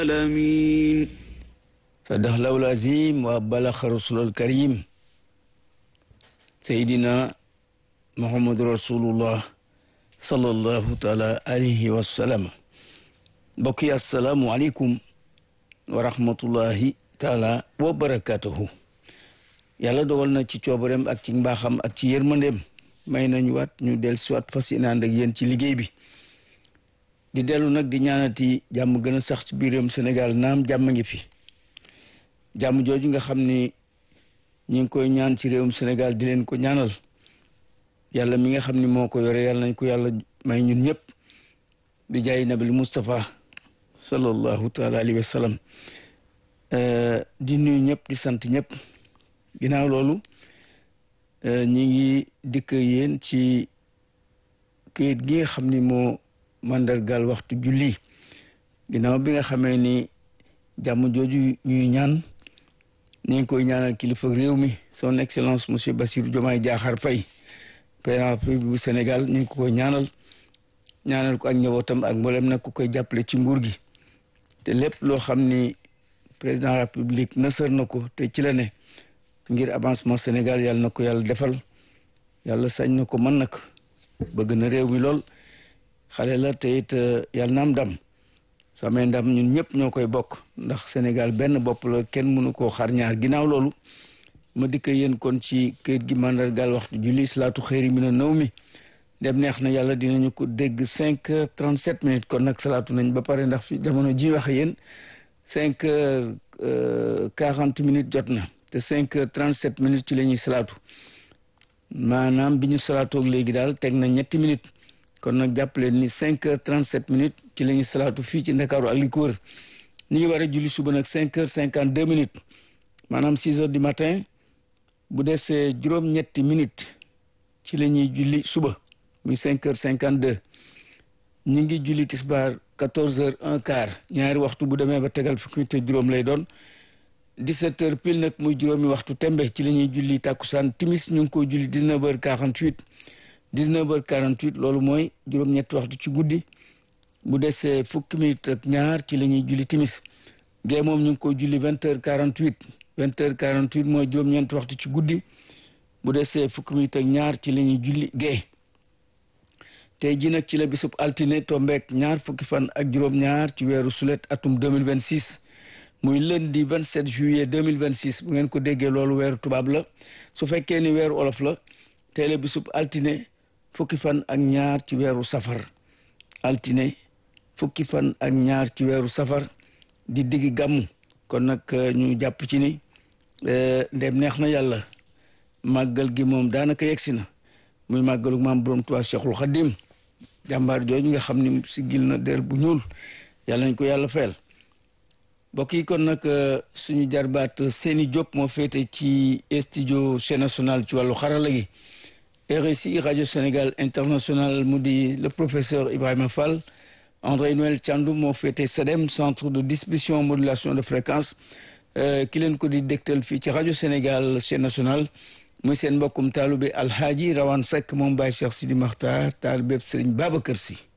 العالمين. صدق الله العظيم وبلغ رسول الكريم سيدنا محمد رسول الله صلى الله تعالى عليه وسلم. بقي السلام عليكم ورحمة الله تعالى وبركاته. yàlla dogal na ci coobareem ak ci mbaaxam ak ci yërmandeem may nañu waat ñu del siwaat fas yéene ànd ak yéen ci liggéey bi di dellu nag di ñaanati jàmm gën a sax ci biir réewum Sénégal naam jàmm ngi fi jàmm jooju nga xam ni ñu ngi koy ñaan ci réewum Sénégal di leen ko ñaanal yàlla mi nga xam ni moo ko yore yàlla nañ ko yàlla may ñun ñëpp bi jaay nabil Mustafa sallallahu taala alayhi wa sallam. di nuyu ñëpp di sant ñëpp ginnaaw loolu ñi ngi dikk yéen ci këyit gi nga xam ni moo mandargal waxtu julli ginnaaw bi nga xamee ni jàmm jooju ñuy ñaan ñu ngi koy ñaanal kilifa réew mi son excellence monsieur Bassirou Diomaye Diakhar Faye président bu Sénégal ñu ngi ko koy ñaanal ko ak njabootam ak mboolem nag ku koy jàppale ci nguur gi te lépp loo xam ni président république nësër na ko te ci la ne ngir avancement Sénégal yàlla na ko yàlla defal yàlla sañ na ko mën nag bëgg na réew mi lool xale la te it yàlla na am ndam soo amee ndam ñun ñëpp ñoo koy bokk ndax Sénégal benn bopp la kenn mënu koo xar ñaar ginnaaw loolu ma dikk yéen kon ci këyit gi mandargal waxtu julli salaatu xëyri mina nawmi dem neex na yàlla dinañu ko dégg 5h37 minutes kon nag salaatu nañ ba pare ndax fi jamono ji wax yéen 5h40 minutes jot na te 5h37 minutes ci la ñuy salaatu maanaam bi ñu salaatoog léegi daal teg na ñetti minutes kon nag jàppaleen ni 5h37 minutes ci la ñuy salaatu fii ci Ndakaaru ak li ko wër ñu ngi war a julli suba nag 5h52 minutes maanaam 6h du matin bu desee juróom-ñetti minutes ci la ñuy julli suba muy 5h52 ñu ngi julli tisbaar 14h15 ñaari waxtu bu demee ba tegal fukki te juróom lay doon 17h pile nag muy juróomi waxtu tembe ci la ñuy julli tàkkusaan timis ñu ngi ko julli 19h48 19h48 loolu mooy juróom-ñetti waxtu ci guddi bu desee fukki minute ak ñaar ci la ñuy julli timis gee moom ñu ngi ko julli 20h48 20h48 mooy juróom-ñeenti waxtu ci guddi bu desee fukki minute ak ñaar ci la ñuy julli gee tey ji nag ci la bisub altine tombeek ñaar fukki fan ak juróom-ñaar ci weeru sulet atum 2026 muy lundi 27 juillet 2026 bu ngeen ko déggee loolu weeru tubaab la su fekkee ni weeru olof la tey la bisub altine fukki fan ak ñaar ci weeru safar altine fukki fan ak ñaar ci weeru safar di diggi gàmmu kon nag ñu jàpp ci ni ndem neex na yàlla màggal gi moom daanaka yegsi na muy màggalu maam borom Tuubaa Cheikhul Khadim jàmbaar jooju nga xam ni siggil na der bu ñuul yàlla nañ ko yàlla fayal mbokk yi kon nag suñu jarbaat Seni Diop moo féete ci studio chaîne nationale ci wàllu xarala gi RSI radio Sénégal international mu di le professeur Ibrahima Fall André Noël Thiandoum moo féete CEDEM centre de distribution modulation de fréquence ki leen ko di dégtal fii ci radio Sénégal chaîne nationale muy seen mbokkum taalube Alhaaji Rawane Seck moom Baye Cheikh Sidi Makhtar taalibeb Serigne Babacar Sy